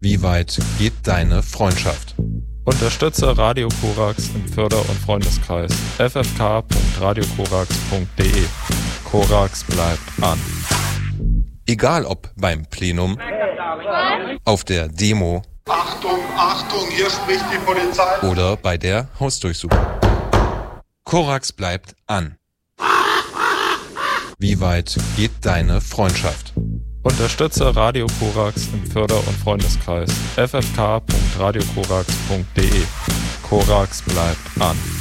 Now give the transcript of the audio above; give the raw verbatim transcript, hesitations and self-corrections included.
Wie weit geht deine Freundschaft? Unterstütze Radio Korax im Förder- und Freundeskreis. f f k punkt radio korax punkt d e. Korax bleibt an. Egal ob beim Plenum, auf der Demo, Achtung, Achtung, hier spricht die Polizei. Oder bei der Hausdurchsuchung. Korax bleibt an. Wie weit geht deine Freundschaft? Unterstütze Radio Korax im Förder- und Freundeskreis. f f k punkt radio korax punkt d e. Korax bleibt an.